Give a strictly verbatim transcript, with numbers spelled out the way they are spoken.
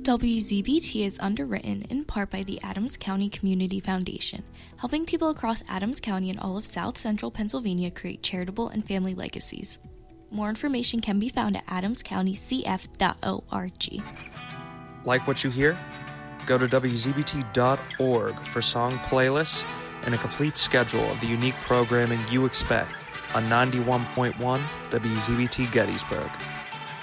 W Z B T is underwritten in part by the Adams County Community Foundation, helping people across Adams County and all of South Central Pennsylvania create charitable and family legacies. More information can be found at adams county c f dot org. Like what you hear? Go to w z b t dot org for song playlists and a complete schedule of the unique programming you expect on ninety-one point one W Z B T Gettysburg.